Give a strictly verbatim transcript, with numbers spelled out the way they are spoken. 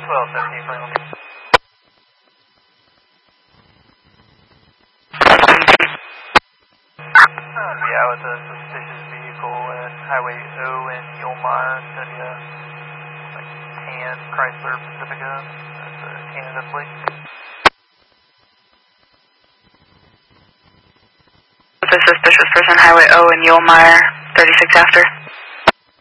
twelve seventeen, final. Uh, yeah, with a suspicious vehicle at Highway O in Yulmar. It's going to be a like, tan Chrysler Pacifica. That's a Canada plate. With a suspicious person, Highway O in Yulmar, thirty-six after.